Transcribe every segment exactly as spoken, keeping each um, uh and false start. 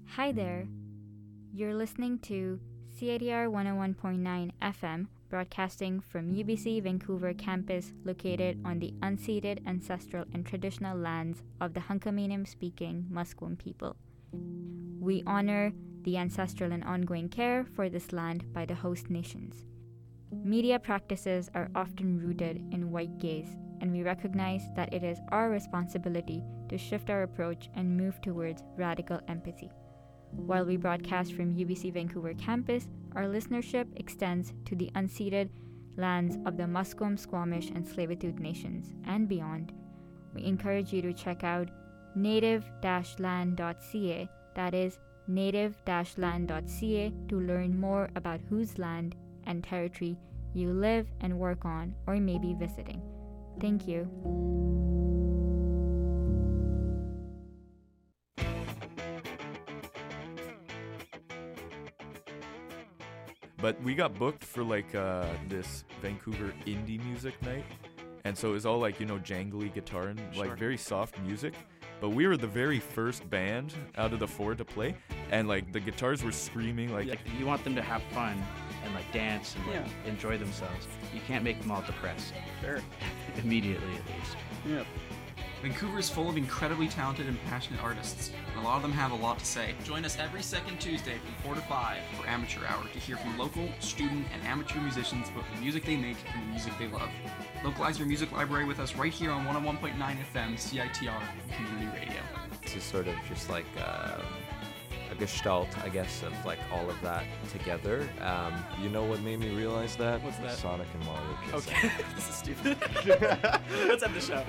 Hi there. You're listening to C I D R one oh one point nine F M, broadcasting from U B C Vancouver campus located on the unceded ancestral and traditional lands of the Hunkaminam-speaking Musqueam people. We honor the ancestral and ongoing care for this land by the host nations. Media practices are often rooted in white gaze, and we recognize that it is our responsibility to shift our approach and move towards radical empathy. While we broadcast from U B C Vancouver campus, our listenership extends to the unceded lands of the Musqueam, Squamish, and Tsleil-Waututh nations and beyond. We encourage you to check out native dash land dot c a, that is native dash land dot c a, to learn more about whose land and territory you live and work on or may be visiting. Thank you. But we got booked for like uh, this Vancouver indie music night, and so it was all like, you know, jangly guitar and Sure. like very soft music. But we were the very first band out of the four to play, and like the guitars were screaming like, Yeah, you want them to have fun and like dance and like Yeah. enjoy themselves. You can't make them all depressed Sure. immediately, at least. Yep. Vancouver is full of incredibly talented and passionate artists, and a lot of them have a lot to say. Join us every second Tuesday from four to five for Amateur Hour to hear from local, student, and amateur musicians about the music they make and the music they love. Localize your music library with us right here on one oh one point nine F M C I T R Community Radio. This is sort of just like um, a gestalt, I guess, of like all of that together. Um, You know what made me realize that? What's that? Sonic and Mario kissing. Okay, this is stupid. Let's end the show.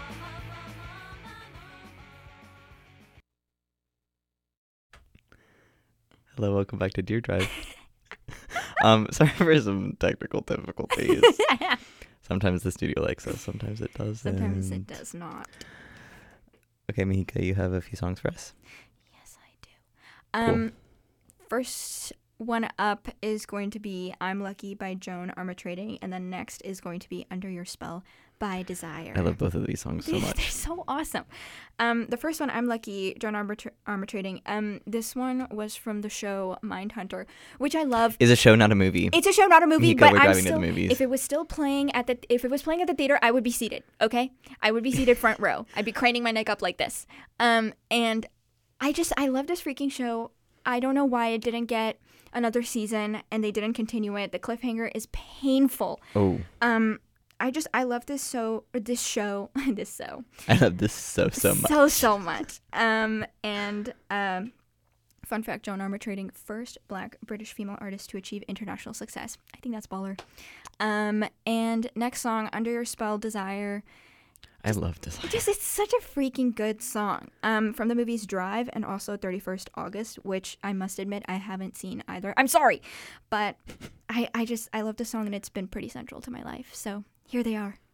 Hello, welcome back to Deer Drive. um, sorry for some technical difficulties. Sometimes the studio likes us, sometimes it doesn't. Sometimes it does not. Okay, Mihika, you have a few songs for us. Yes, I do. Um, first one up is going to be "I'm Lucky" by Joan Armatrading, and then next is going to be "Under Your Spell" by Desire. I love both of these songs so They're much. so awesome. Um, the first one, "I'm Lucky," Joan Arbitra- Armatrading. Um, this one was from the show Mindhunter, which I love. Is a show, not a movie. It's a show, not a movie, Mihika, but we're I'm driving to still. the movies. If it was still playing at the, if it was playing at the theater, I would be seated. Okay, I would be seated front row. I'd be craning my neck up like this. Um, and I just, I love this freaking show. I don't know why it didn't get another season and they didn't continue it. The cliffhanger is painful. Oh, Um, I just, I love this so, or this show, this so. I love this so, so much. So, so much. Um, and, um, fun fact, Joan Armatrading, first black British female artist to achieve international success. I think that's baller. Um, and next song, "Under Your Spell," Desire. I love this. It just, it's such a freaking good song. Um, from the movies Drive and also thirty-first August, which I must admit I haven't seen either. I'm sorry, but I, I just, I love the song and it's been pretty central to my life. So here they are.